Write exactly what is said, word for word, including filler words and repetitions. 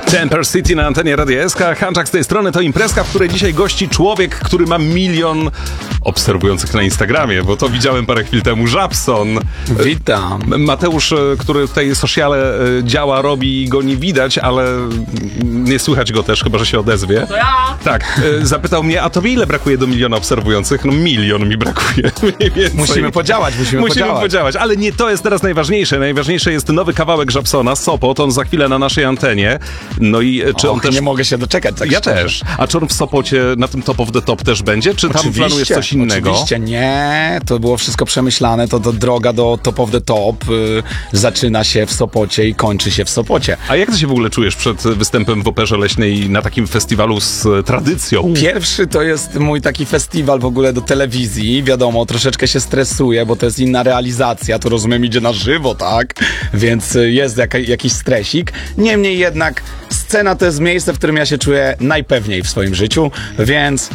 Temper City na antenie Radia S K. Hanczak z tej strony. To imprezka, w której dzisiaj gości człowiek, który ma milion obserwujących na Instagramie, bo to widziałem parę chwil temu. Żabson. Witam. Mateusz, który tutaj sociale działa, robi i go nie widać, ale nie słychać go też, chyba że się odezwie. To ja! Tak, zapytał mnie, a tobie ile brakuje do miliona obserwujących? No milion mi brakuje. Mniej więcej. Musimy podziałać, musimy, Musimy podziałać. podziałać, ale nie to jest teraz najważniejsze. Najważniejsze jest nowy kawałek Żabsona, Sopot, on za chwilę na naszej antenie. No i czy Och, on też... nie mogę się doczekać, tak Ja szczerze. też. A czy on w Sopocie na tym Top of the Top też będzie? Czy tam Oczywiście, planujesz coś innego? Oczywiście nie, to było wszystko przemyślane, to, to droga do Top of the Top y, zaczyna się w Sopocie i kończy się w Sopocie. A jak ty się w ogóle czujesz przed występem w Operze Leśnej na takim festiwalu z tradycją? Pierwszy to jest mój taki festiwal w ogóle do telewizji, wiadomo, troszeczkę się stresuję, bo to jest inna realizacja, to rozumiem idzie na żywo, tak? Więc y, jest jaka, jakiś stresik. Niemniej jednak scena to jest miejsce, w którym ja się czuję najpewniej w swoim życiu, więc